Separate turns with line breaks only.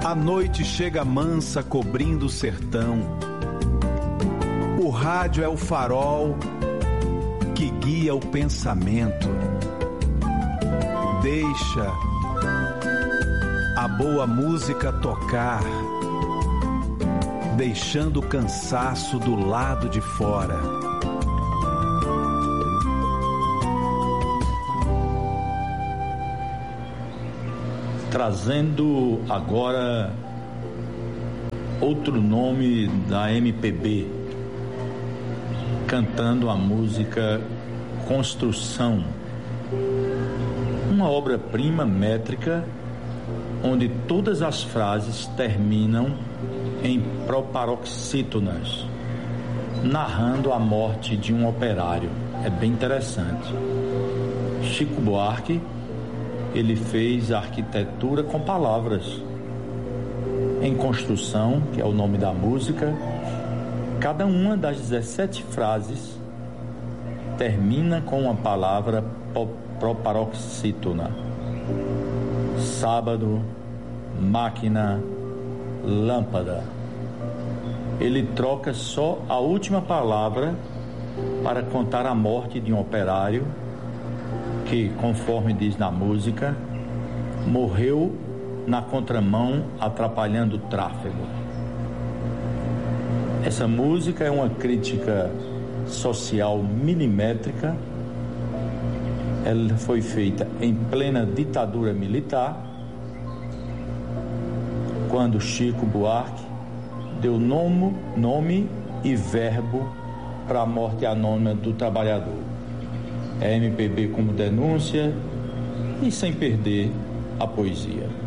A noite chega mansa cobrindo o sertão. O rádio é o farol que guia o pensamento. Deixa a boa música tocar, deixando o cansaço do lado de fora.
Trazendo agora outro nome da MPB, cantando a música Construção, uma obra-prima métrica onde todas as frases terminam em proparoxítonas, narrando a morte de um operário. É bem interessante. Chico Buarque, ele fez arquitetura com palavras. Em Construção, que é o nome da música, cada uma das 17 frases termina com uma palavra proparoxítona. Sábado, máquina, lâmpada. Ele troca só a última palavra para contar a morte de um operário que, conforme diz na música, morreu na contramão atrapalhando o tráfego. Essa música é uma crítica social milimétrica. Ela foi feita em plena ditadura militar, quando Chico Buarque deu nome e verbo para a morte anônima do trabalhador. É MPB como denúncia e sem perder a poesia.